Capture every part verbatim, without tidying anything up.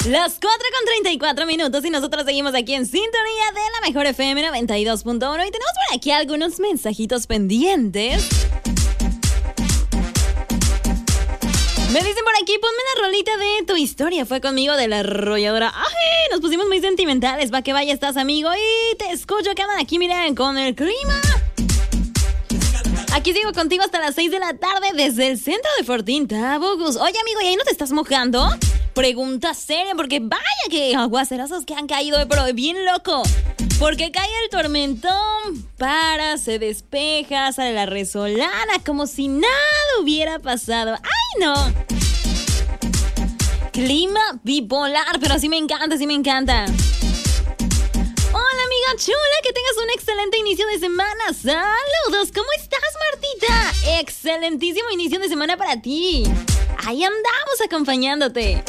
Las cuatro con treinta y cuatro minutos y nosotros seguimos aquí en sintonía de la mejor F M noventa y dos punto uno y tenemos por aquí algunos mensajitos pendientes. Me dicen por aquí, ponme la rolita de Tu Historia Fue Conmigo de La Arrolladora. ¡Ay! Nos pusimos muy sentimentales. Va que vaya estás, amigo. Y te escucho que andan aquí, miren, con el clima. Aquí sigo contigo hasta las seis de la tarde desde el centro de Fortín, Tabogus. Oye, amigo, ¿y ahí no te estás mojando? Pregunta seria, porque vaya que aguacerazos que han caído, pero bien loco. Porque cae el tormentón, para, se despeja, sale la resolana, como si nada hubiera pasado. ¡Ay, no! Clima bipolar, pero sí me encanta, sí me encanta. Hola, amiga chula, que tengas un excelente inicio de semana. Saludos, ¿cómo estás, Martita? Excelentísimo inicio de semana para ti. Ahí andamos acompañándote.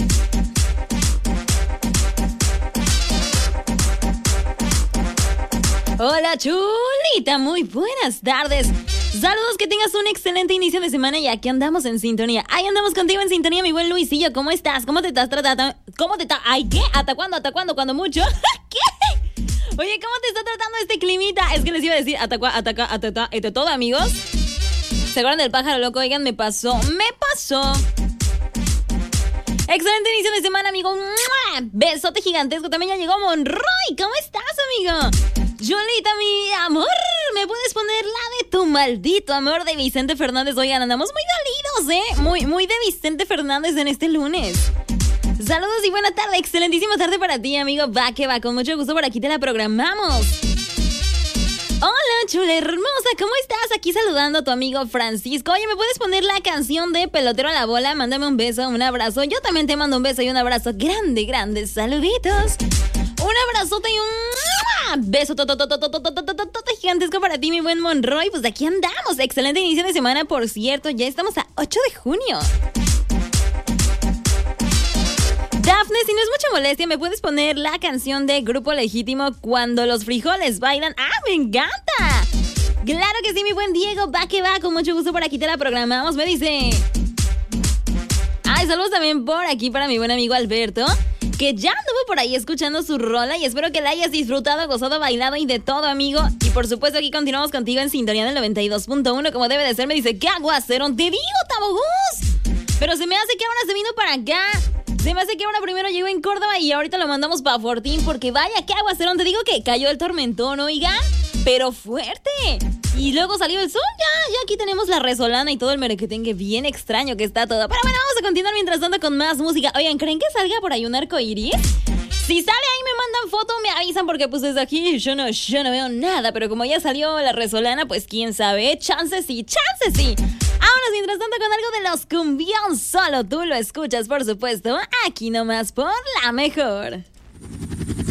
Hola, chulita, muy buenas tardes. Saludos, que tengas un excelente inicio de semana y aquí andamos en sintonía. Ahí andamos contigo en sintonía, mi buen Luisillo. ¿Cómo estás? ¿Cómo te estás tratando? ¿Cómo te está? ¿Ay, qué? ¿Hasta cuándo? ¿Hasta cuándo? ¿Cuándo mucho? ¿Qué? Oye, ¿cómo te está tratando este climita? Es que les iba a decir, hasta cuándo, hasta hasta hasta hasta todo, amigos. ¿Se acuerdan del pájaro loco? Oigan, me pasó, me pasó. Excelente inicio de semana, amigo. ¡Mua! Besote gigantesco. También ya llegó Monroy. ¿Cómo estás, amigo? Yolita, mi amor, ¿me puedes poner la de Tu Maldito Amor de Vicente Fernández? Oigan, andamos muy dolidos, ¿eh? Muy, muy de Vicente Fernández en este lunes. Saludos y buena tarde. Excelentísima tarde para ti, amigo. Va que va, con mucho gusto por aquí te la programamos. Hola, chula hermosa, ¿cómo estás? Aquí saludando a tu amigo Francisco. Oye, ¿me puedes poner la canción de Pelotero a la Bola? Mándame un beso, un abrazo. Yo también te mando un beso y un abrazo grande, grande. Saluditos. Un abrazote y un beso gigantesco para ti, mi buen Monroy. Pues de aquí andamos. Excelente inicio de semana, por cierto. Ya estamos a ocho de junio. Dafne, si no es mucha molestia, ¿me puedes poner la canción de Grupo Legítimo, Cuando los frijoles bailan? ¡Ah, me encanta! Claro que sí, mi buen Diego. Va que va, con mucho gusto por aquí te la programamos. Me dice... Ay, saludos también por aquí para mi buen amigo Alberto, que ya anduvo por ahí escuchando su rola y espero que la hayas disfrutado, gozado, bailado y de todo, amigo. Y por supuesto aquí continuamos contigo en sintonía del noventa y dos punto uno como debe de ser. Me dice, ¿qué aguacero? Te digo, Tabogus. Pero se me hace que ahora se vino para acá. Se me hace que ahora primero llegó en Córdoba y ahorita lo mandamos para Fortín, porque vaya, qué aguacerón. Te digo que cayó el tormentón, oigan, pero fuerte. Y luego salió el sol, ya, ya aquí tenemos la resolana y todo el merequetengue bien extraño que está todo. Pero bueno, vamos a continuar mientras tanto con más música. Oigan, ¿creen que salga por ahí un arco iris? Si sale ahí me mandan foto, me avisan, porque pues desde aquí yo no, yo no veo nada. Pero como ya salió la resolana, pues quién sabe, chances sí, chances sí. Vámonos mientras tanto con algo de los Cumbión. Solo tú lo escuchas, por supuesto, aquí nomás por La Mejor.